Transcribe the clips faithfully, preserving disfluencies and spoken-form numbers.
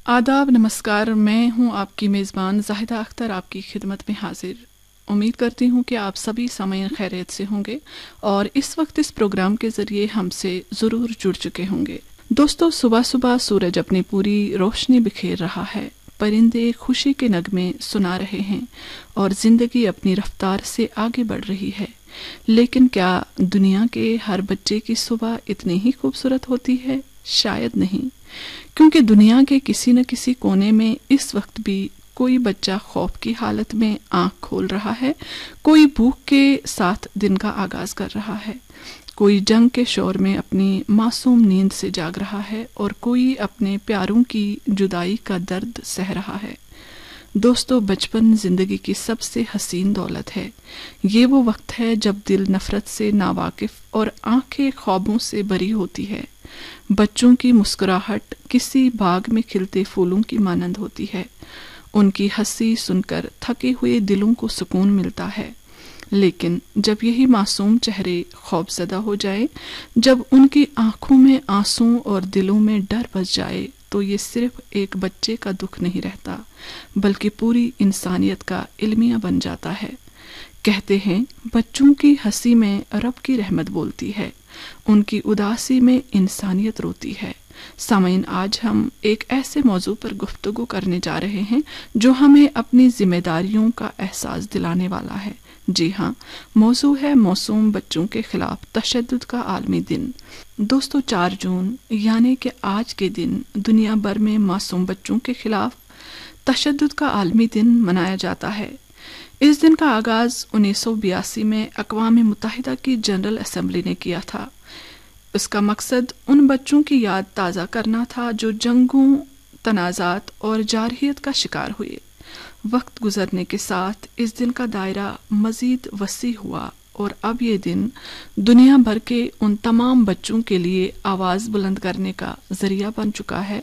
आदाब, नमस्कार। मैं हूं आपकी मेज़बान ज़ाहिदा अख्तर, आपकी खिदमत में हाजिर। उम्मीद करती हूं कि आप सभी सामीन खैरियत से होंगे और इस वक्त इस प्रोग्राम के ज़रिए हमसे ज़रूर जुड़ चुके होंगे। दोस्तों, सुबह सुबह सूरज अपनी पूरी रोशनी बिखेर रहा है, परिंदे खुशी के नगमे सुना रहे हैं और ज़िंदगी अपनी रफ्तार से आगे बढ़ रही है। लेकिन क्या दुनिया के हर बच्चे की सुबह इतनी ही खूबसूरत होती है? शायद नहीं, क्योंकि दुनिया के किसी न किसी कोने में इस वक्त भी कोई बच्चा खौफ की हालत में आंख खोल रहा है, कोई भूख के साथ दिन का आगाज कर रहा है, कोई जंग के शोर में अपनी मासूम नींद से जाग रहा है और कोई अपने प्यारों की जुदाई का दर्द सह रहा है। दोस्तों, बचपन जिंदगी की सबसे हसीन दौलत है। ये वो वक्त है जब दिल नफरत से नावाकिफ और आंखें ख्वाबों से भरी होती है। बच्चों की मुस्कुराहट किसी बाग में खिलते फूलों की मानंद होती है। उनकी हंसी सुनकर थके हुए दिलों को सुकून मिलता है। लेकिन जब यही मासूम चेहरे खौफजदा हो जाए, जब उनकी आंखों में आंसू और दिलों में डर बस जाए, तो ये सिर्फ एक बच्चे का दुख नहीं रहता, बल्कि पूरी इंसानियत का इल्मिया बन जाता है। कहते हैं, बच्चों की हंसी में रब की रहमत बोलती है, उनकी उदासी में इंसानियत रोती है। सामीन, आज हम एक ऐसे मौजू पर गुफ्तगू करने जा रहे हैं जो हमें अपनी जिम्मेदारियों का एहसास दिलाने वाला है। जी हाँ, मौजू है मासूम बच्चों के खिलाफ तशद्दुद का आलमी दिन। दोस्तों, चार जून यानी कि आज के दिन दुनिया भर में मासूम बच्चों के खिलाफ तशद्दुद का आलमी दिन मनाया जाता है। इस दिन का आगाज उन्नीस सौ बयासी में अक़वाम मुत्तहिदा की जनरल असेंबली ने किया था। इसका मकसद उन बच्चों की याद ताज़ा करना था जो जंगों, तनाज़ात और जारहियत का शिकार हुए। वक्त गुजरने के साथ इस दिन का दायरा मजीद वसी हुआ और अब ये दिन दुनिया भर के उन तमाम बच्चों के लिए आवाज़ बुलंद करने का जरिया बन चुका है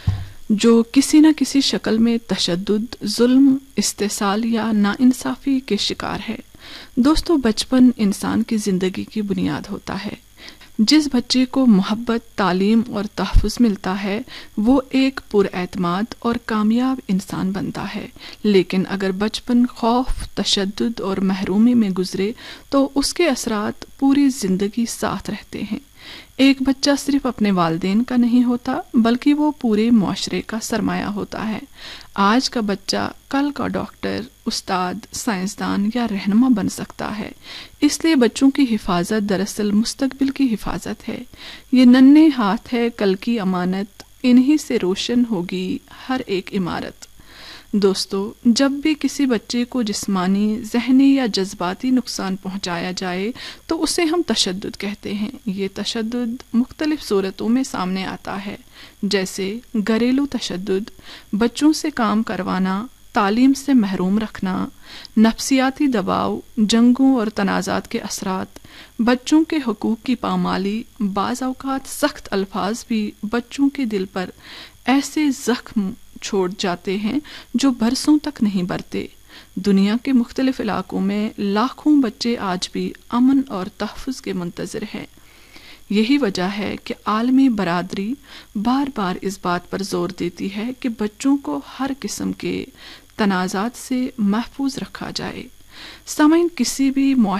जो किसी न किसी शक्ल में तशद्दुद, जुल्म, इस्तेसाल या नाइंसाफ़ी के शिकार है। दोस्तों, बचपन इंसान की ज़िंदगी की बुनियाद होता है। जिस बच्चे को मोहब्बत, तालीम और तहफ़्फ़ुज़ मिलता है, वो एक पुरएतमाद और कामयाब इंसान बनता है। लेकिन अगर बचपन खौफ, तशद्दुद और महरूमी में गुजरे तो उसके असरात पूरी ज़िंदगी साथ रहते हैं। एक बच्चा सिर्फ अपने वालिदैन का नहीं होता, बल्कि वो पूरे मुआशरे का सरमाया होता है। आज का बच्चा कल का डॉक्टर, उस्ताद, साइंसदान या रहनुमा बन सकता है। इसलिए बच्चों की हिफाजत दरअसल मुस्तकबिल की हिफाजत है। ये नन्हे हाथ है कल की अमानत, इन्हीं से रोशन होगी हर एक इमारत। दोस्तों, जब भी किसी बच्चे को जिस्मानी, ज़हनी या जज्बाती नुकसान पहुंचाया जाए तो उसे हम तशद्दुद कहते हैं। ये तशद्दुद मुख्तलिफ सूरतों में सामने आता है, जैसे घरेलू तशद्दुद, बच्चों से काम करवाना, तालीम से महरूम रखना, नफ्सियाती दबाव, जंगों और तनाज़ात के असरात, बच्चों के हुकूक की पामाली। बाज़ औक़ात सख्त अल्फाज भी बच्चों के दिल पर ऐसे ज़ख्म छोड़ जाते हैं जो बरसों तक नहीं भरते। दुनिया के मुख्तलिफ इलाकों में लाखों बच्चे आज भी अमन और तहफ़्फ़ुज़ के मुंतज़िर हैं। यही वजह है कि आलमी बरादरी बार बार इस बात पर जोर देती है कि बच्चों को हर किस्म के तनाज़ात से महफूज रखा जाए। सामीन, किसी भी